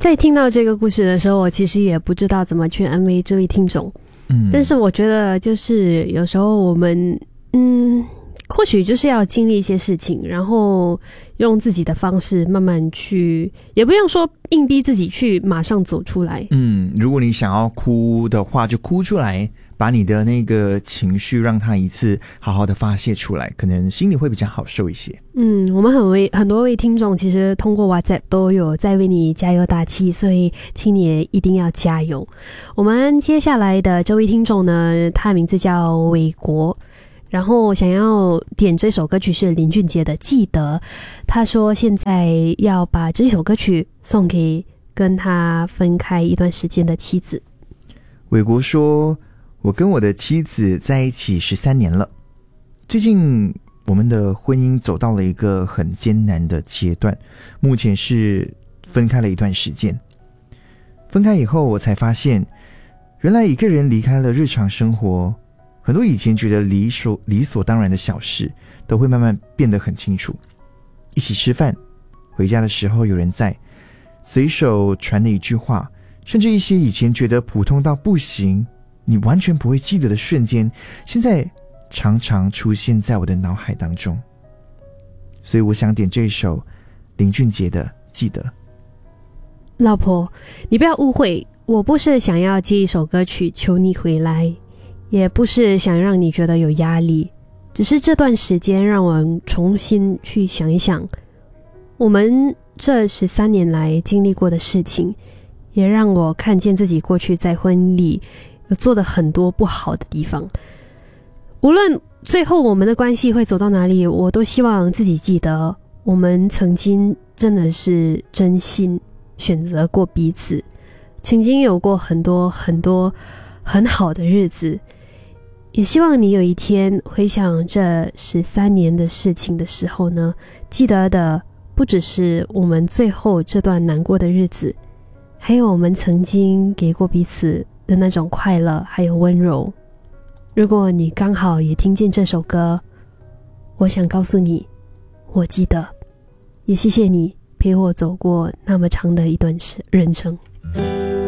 在听到这个故事的时候，我其实也不知道怎么去安慰这位听众。但是我觉得就是有时候我们或许就是要经历一些事情，然后用自己的方式慢慢去，也不用说硬逼自己去马上走出来。 如果你想要哭的话就哭出来，把你的那个情绪让它一次好好的发泄出来，可能心里会比较好受一些。 我们很多位听众其实通过 WhatsApp 都有在为你加油打气，所以请你也一定要加油。我们接下来的这位听众呢，他的名字叫伟国，然后想要点这首歌曲是林俊杰的《记得》。他说现在要把这首歌曲送给跟他分开一段时间的妻子。 伟国说，我跟我的妻子在一起13年了，最近我们的婚姻走到了一个很艰难的阶段，目前是分开了一段时间。分开以后我才发现，原来一个人离开了日常生活，很多以前觉得理所当然的小事都会慢慢变得很清楚。一起吃饭，回家的时候有人在，随手传的一句话，甚至一些以前觉得普通到不行，你完全不会记得的瞬间，现在常常出现在我的脑海当中。所以我想点这首林俊杰的《记得》。 老婆，你不要误会，我不是想要接一首歌曲求你回来，也不是想让你觉得有压力，只是这段时间让我重新去想一想我们这13年来经历过的事情，也让我看见自己过去在婚礼有做的很多不好的地方。无论最后我们的关系会走到哪里，我都希望自己记得我们曾经真的是真心选择过彼此，曾经有过很多很多很好的日子。也希望你有一天回想这13年的事情的时候呢，记得的不只是我们最后这段难过的日子，还有我们曾经给过彼此的那种快乐还有温柔。如果你刚好也听见这首歌，我想告诉你，我记得，也谢谢你陪我走过那么长的一段人生。